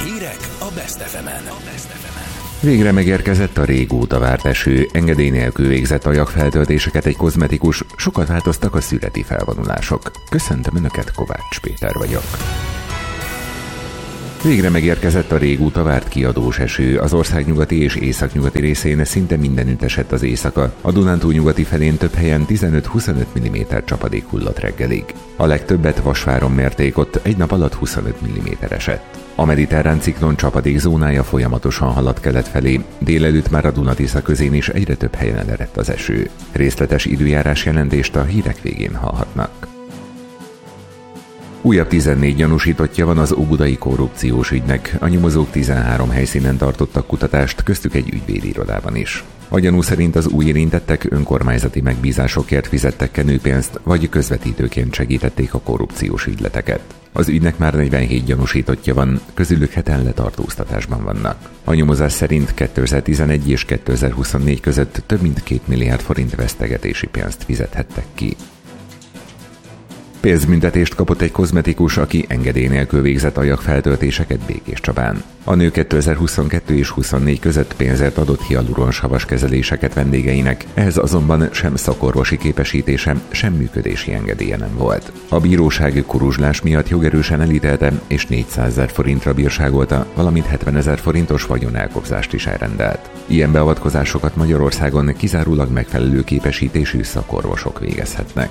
Hírek a Best FM-en. Végre megérkezett a régóta várt eső, engedély nélkül végzett ajakfeltöltéseket egy kozmetikus, sokat változtak a szüreti felvonulások. Köszöntöm Önöket, Kovács Péter vagyok. Végre megérkezett a régóta várt kiadós eső, az ország nyugati és északnyugati részén szinte mindenütt esett az éjszaka. A Dunántúl nyugati felén több helyen 15-25 mm csapadék hullott reggelig. A legtöbbet Vasváron mérték, ott egy nap alatt 25 mm esett. A mediterrán ciklon csapadék zónája folyamatosan haladt kelet felé, délelőtt már a Duna-Tisza közén is egyre több helyen elerett az eső. Részletes időjárás jelentést a hírek végén hallhatnak. Újabb 14 gyanúsítottja van az óbudai korrupciós ügynek, a nyomozók 13 helyszínen tartottak kutatást, köztük egy ügyvédirodában is. A gyanú szerint az új érintettek önkormányzati megbízásokért fizettek kenőpénzt, vagy közvetítőként segítették a korrupciós ügyleteket. Az ügynek már 47 gyanúsítottja van, közülük 7-en letartóztatásban vannak. A nyomozás szerint 2011 és 2024 között több mint 2 milliárd forint vesztegetési pénzt fizethettek ki. Pénzbüntetést kapott egy kozmetikus, aki engedély nélkül végzett ajakfeltöltéseket Békéscsabán. A nő 2022 és 24 között pénzért adott hialuronsavas kezeléseket vendégeinek, ehhez azonban sem szakorvosi képesítése, sem működési engedélye nem volt. A bíróság kuruzslás miatt jogerősen elítélte és 400 000 forintra bírságolta, valamint 70 000 forintos vagyonelkobzást is elrendelt. Ilyen beavatkozásokat Magyarországon kizárólag megfelelő képesítésű szakorvosok végezhetnek.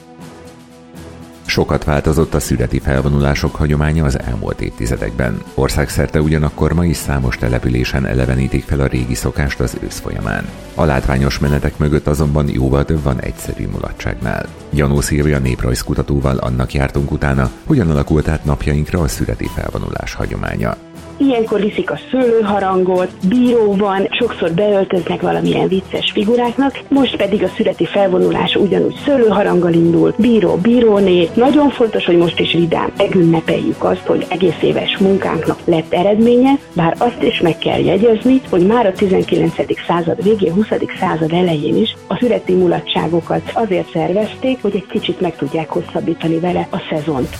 Sokat változott a szüreti felvonulások hagyománya az elmúlt évtizedekben. Országszerte ugyanakkor ma is számos településen elevenítik fel a régi szokást az ősz folyamán. A látványos menetek mögött azonban jóval több van egyszerű mulatságnál. Janó Szilvia néprajzkutatóval annak jártunk utána, hogyan alakult át napjainkra a szüreti felvonulás hagyománya. Ilyenkor viszik a szőlőharangot, bíró van, sokszor beöltöznek valamilyen vicces figuráknak, most pedig a szüreti felvonulás ugyanúgy szőlőharanggal indul, bíró, bíróné. Nagyon fontos, hogy most is vidám megünnepeljük azt, hogy egész éves munkánknak lett eredménye, bár azt is meg kell jegyezni, hogy már a 19. század végén, 20. század elején is a szüreti mulatságokat azért szervezték, hogy egy kicsit meg tudják hosszabbítani vele a szezont.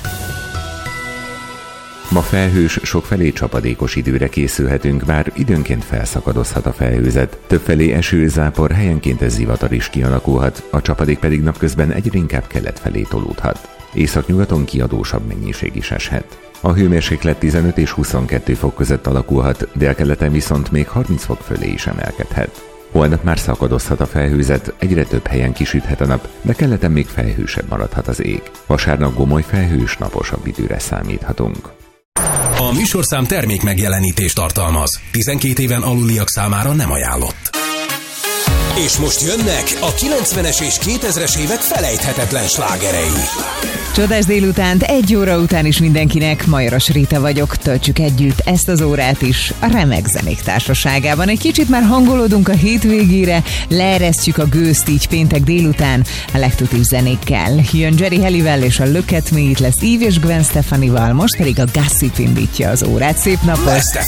Ma felhős, sokfelé csapadékos időre készülhetünk, bár időnként felszakadozhat a felhőzet. Többfelé eső, zápor, helyenként zivatar is kialakulhat, a csapadék pedig napközben egyre inkább kelet felé tolódhat. Északnyugaton kiadósabb mennyiség is eshet. A hőmérséklet 15 és 22 fok között alakulhat, délkeleten viszont még 30 fok fölé is emelkedhet. Holnap már szakadozhat a felhőzet, egyre több helyen kisüthet a nap, de keleten még felhősebb maradhat az ég. Vasárnap gomoly felhős, naposabb időre számíthatunk. A műsorszám termék megjelenítést tartalmaz. 12 éven aluliak számára nem ajánlott. És most jönnek a 90-es és 2000-es évek felejthetetlen slágerei. Csodás délutánt, 1 óra után is mindenkinek. Majoros Rita vagyok, töltsük együtt ezt az órát is a remek zenék társaságában. Egy kicsit már hangolódunk a hétvégére, leeresztjük a gőzt így péntek délután a legtutív zenékkel. Jön Jerry Halliwell és a Look at Me, itt lesz Eve és Gwen Stefanival, most pedig a Gossip indítja az órát. Szép napot! Best